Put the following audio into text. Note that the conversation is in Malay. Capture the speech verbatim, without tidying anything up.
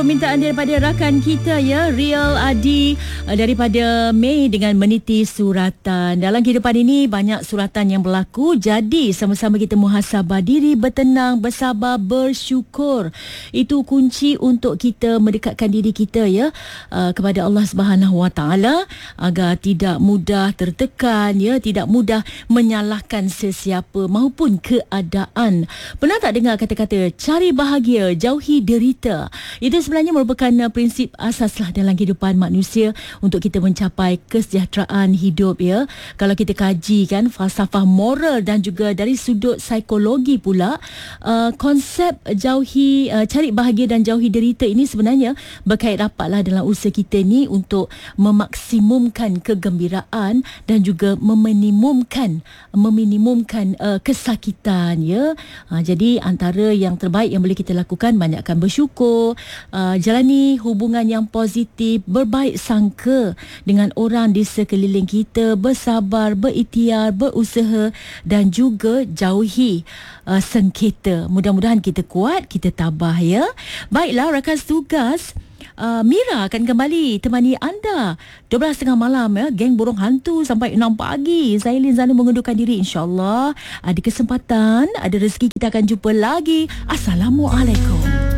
Permintaan daripada rakan kita ya, Real Adi uh, daripada Mei dengan meniti suratan. Dalam kehidupan ini banyak suratan yang berlaku, jadi sama-sama kita muhasabah diri, bertenang, bersabar, bersyukur. Itu kunci untuk kita mendekatkan diri kita ya uh, kepada Allah Subhanahu Wa Taala agar tidak mudah tertekan ya, tidak mudah menyalahkan sesiapa maupun keadaan. Pernah tak dengar kata-kata cari bahagia, jauhi derita? Itu sebenarnya merupakan uh, prinsip asaslah dalam kehidupan manusia untuk kita mencapai kesejahteraan hidup ya. Kalau kita kaji kan falsafah moral dan juga dari sudut psikologi pula, uh, konsep jauhi uh, cari bahagia dan jauhi derita ini sebenarnya berkait rapatlah dalam usaha kita ni untuk memaksimumkan kegembiraan dan juga meminimumkan meminimumkan uh, kesakitan ya. Uh, jadi antara yang terbaik yang boleh kita lakukan, banyakkan bersyukur, Uh, jalani hubungan yang positif, berbaik sangka dengan orang di sekeliling kita, bersabar, berikhtiar, berusaha dan juga jauhi uh, sengketa. Mudah-mudahan kita kuat, kita tabah ya. Baiklah rakan tugas, Uh, Mira akan kembali temani anda dua belas tiga puluh malam ya, geng burung hantu sampai enam pagi. Saya Lin Zana mengundurkan diri, insyaAllah ada kesempatan, ada rezeki kita akan jumpa lagi. Assalamualaikum.